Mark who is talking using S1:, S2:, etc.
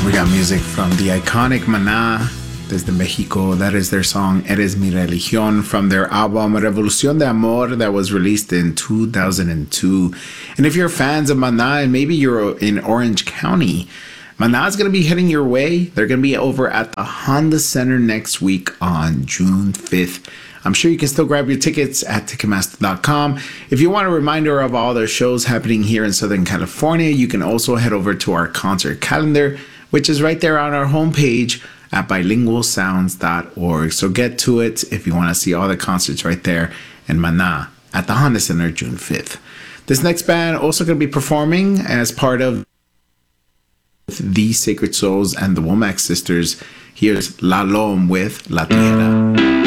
S1: We got music from the iconic Maná desde Mexico. That is their song Eres mi religión from their album Revolución de Amor that was released in 2002. And if you're fans of Maná and maybe you're in Orange County, Maná is going to be heading your way. They're going to be over at the Honda Center next week on June 5th. I'm sure you can still grab your tickets at Ticketmaster.com. If you want a reminder of all their shows happening here in Southern California, you can also head over to our concert calendar, which is right there on our homepage at bilingualsounds.org. So get to it if you want to see all the concerts right there in Maná at the Honda Center June 5th. This next band also going to be performing as part of the Sacred Souls and the Womack Sisters. Here's La Lom with La Tierra.